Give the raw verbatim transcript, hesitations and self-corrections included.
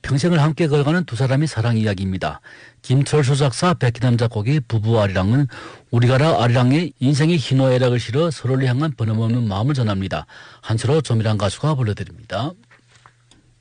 평생을 함께 걸어가는 두 사람의 사랑 이야기입니다. 김철수 작사, 백희남 작곡의 부부 아리랑은 우리가라 아리랑의 인생의 희노애락을 실어 서로를 향한 변함없는 마음을 전합니다. 한수로 조미란 가수가 불러드립니다.